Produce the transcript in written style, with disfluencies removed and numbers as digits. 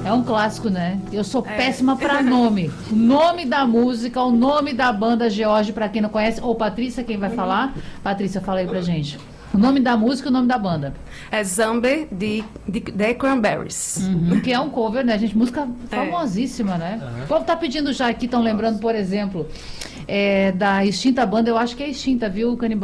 É um clássico, né? Eu sou péssima para nome. O nome da música, o nome da banda George, para quem não conhece. Ou Patrícia, quem vai falar? Patrícia, fala aí pra gente. O nome da música e o nome da banda. É Zombie de The Cranberries. Que é um cover, né, gente? Música famosíssima, né? O povo tá pedindo já aqui, estão lembrando, por exemplo, da extinta banda, eu acho que é extinta, viu, Canibal?